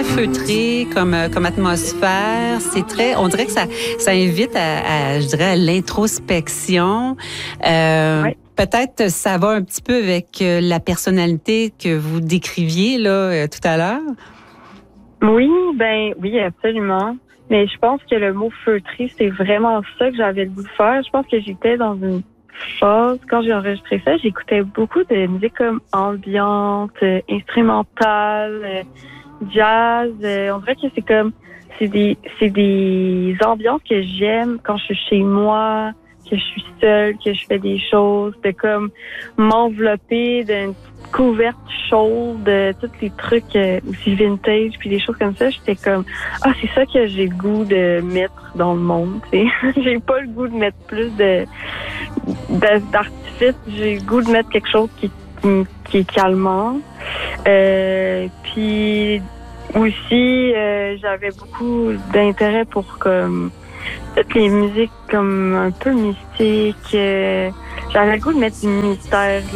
feutré comme atmosphère. On dirait que ça invite je dirais, à l'introspection. Ouais. Peut-être ça va un petit peu avec la personnalité que vous décriviez là tout à l'heure. Oui, absolument. Mais je pense que le mot feutré, c'est vraiment ça que j'avais le goût de faire. Je pense que j'étais dans une phase, quand j'ai enregistré ça, j'écoutais beaucoup de musique comme ambiante, instrumentale, jazz. On dirait que c'est des ambiances que j'aime quand je suis chez moi, que je suis seule, que je fais des choses, de comme m'envelopper d'une petite couverte chaude, de tous les trucs aussi vintage, puis des choses comme ça. J'étais comme, c'est ça que j'ai le goût de mettre dans le monde, tu sais. J'ai pas le goût de mettre plus d'artifice. J'ai le goût de mettre quelque chose qui est calmant. Puis aussi, j'avais beaucoup d'intérêt pour comme toutes les musiques comme un peu mystiques. J'avais le goût de mettre du mystère